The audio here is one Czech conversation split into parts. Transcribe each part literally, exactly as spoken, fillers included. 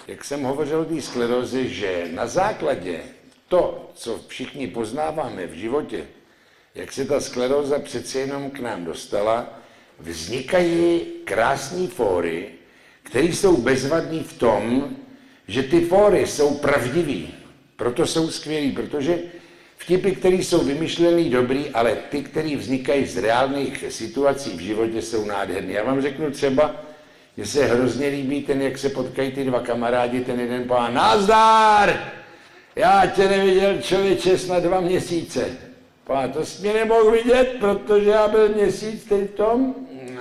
jak jsem hovořil o té skleróze, že na základě to, co všichni poznáváme v životě, jak se ta skleróza přece jenom k nám dostala, vznikají krásné fóry, které jsou bezvadné v tom, že ty fóry jsou pravdivý, proto jsou skvělý, protože vtipy, které jsou vymyšlený, dobrý, ale ty, které vznikají z reálných situací v životě, jsou nádherný. Já vám řeknu třeba, že se hrozně líbí ten, jak se potkají ty dva kamarádi, ten jeden pán, nazdar! Já tě neviděl, člověče, snad dva měsíce. Pán, to jsi mě nemohl vidět, protože já byl měsíc teď v tom.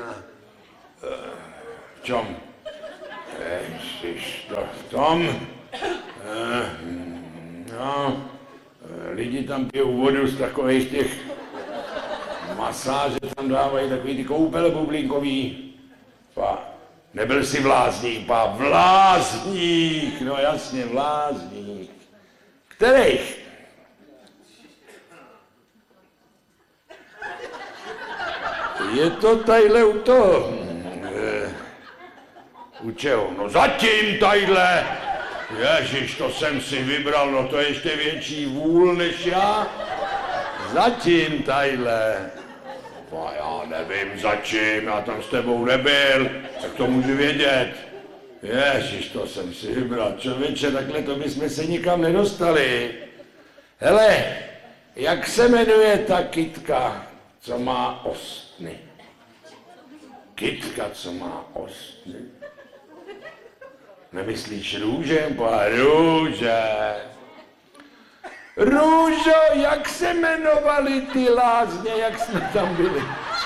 V čom? Ježiš, to v tom. No, lidi tam pijou vodu z takových těch masáže, tam dávají takový ty koupele bublinkový. Pá, nebyl jsi vlázník, pá, vlázník, no jasně, vlázník. Kterých? Je to tadyhle u toho. E, u čeho? No zatím tadyhle. Ježiš, to jsem si vybral, no to je ještě větší vůl než já. Zatím tadyhle. No já nevím začím, já tam s tebou nebyl, tak to můžu vědět. Ježiš, to jsem si vybral, člověče, takhle to bychom se nikam nedostali. Hele, jak se jmenuje ta kytka, co má ostny? Kytka, co má ostny. Nemyslíš růže? Boha, růže. Růžo, jak se jmenovaly ty lázně, jak jsme tam byli?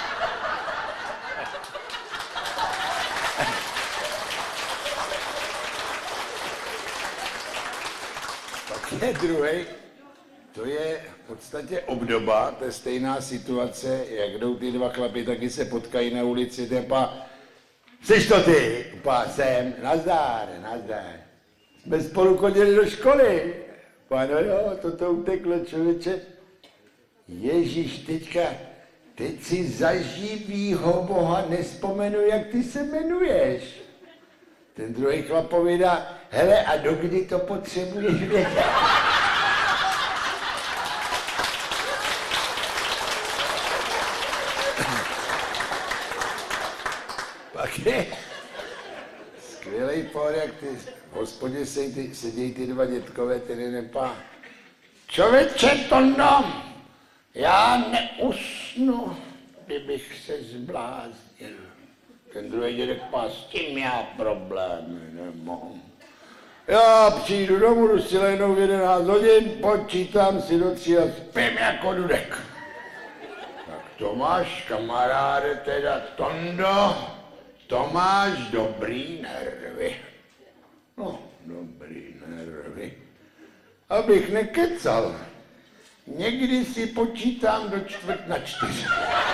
Pak je druhý, to je v podstatě obdoba, to je stejná situace, jak jdou ty dva chlapi, taky se potkají na ulici, tepa, jsi to ty? Pá, jsem, nazdár, nazdár. Jsme spolu chodili do školy. Pá, no jo, toto uteklo, člověče. Ježíš, teďka, teď si za živýho Boha nespomenu, jak ty se jmenuješ. Ten druhý chlap povídá, hele, a dokdy to potřebuješ vědět? Pak je skvělej por, jak ty v hospodě sedí, sedí ty dva dětkové, tedy nepá. Člověče, Tondo, já neusnu, kdybych se zbláznil. Ten druhý dědek pá, s tím já problémy nemám. Já přijdu domů, jdu si lehnout v jedenáct hodin, počítám si do tří a spím jako dudek. Tak to máš, kamaráde, teda Tondo, to máš dobrý nervy. No, dobrý nervy. Abych nekecal, někdy si počítám do čtvrt na čtyři.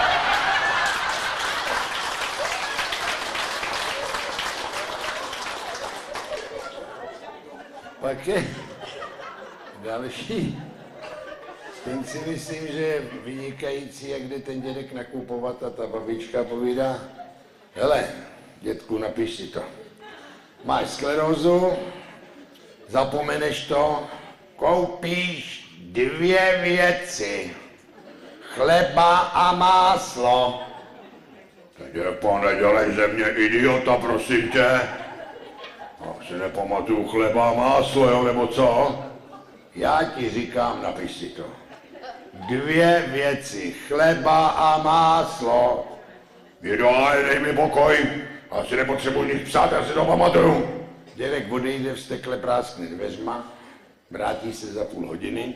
Pak je další. Ten si myslím, že je vynikající, jak jde ten dědek nakupovat a ta babička povídá, hele, dětku, napiš si to. Máš sklerózu, zapomeneš to, koupíš dvě věci. Chleba a máslo. Teď pane, dělej ze mě idiota, prosím tě. Já si nepamatuju chleba a máslo, jo, nebo co? Já ti říkám, napiš si to. Dvě věci, chleba a máslo. Jidoj, dej mi pokoj, já si nepotřebuji nic psát, já si to pamatuju. Dědek odejde, vstekle práskne dveřma, vrátí se za půl hodiny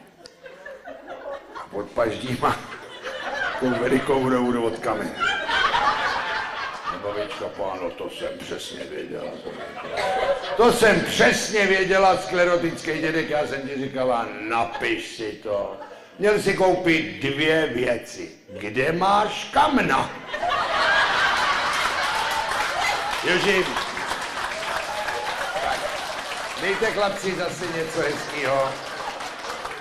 a pod paždíma takovou velikou roudu vodkami. Babička, páno, to jsem přesně věděla. To jsem přesně věděla, sklerotický dědek, já jsem ti říkala, napiš si to. Měl si koupit dvě věci. Kde máš kamna? Joži, dejte chlapci zase něco hezkýho.